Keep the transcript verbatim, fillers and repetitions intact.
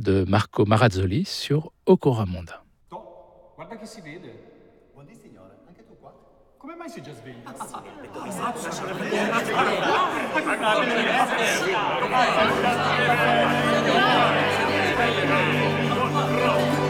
de Marco Marazzoli sur Ocoramonda. Toh, guarda che si vede. Buondì signore, anche tu qua? Come mai sei già sveglio? Ah,